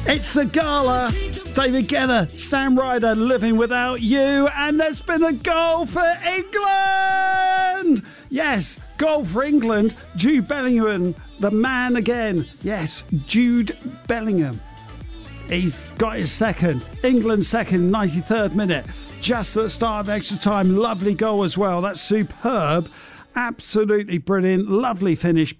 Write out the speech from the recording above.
It's a gala. David Guetta, Sam Ryder, Living Without You, and there's been a goal for England! Yes, goal for England. Jude Bellingham, the man again. Yes, Jude Bellingham. He's got his second. England second, 93rd minute. Just at the start of extra time. Lovely goal as well. That's superb. Absolutely brilliant. Lovely finish.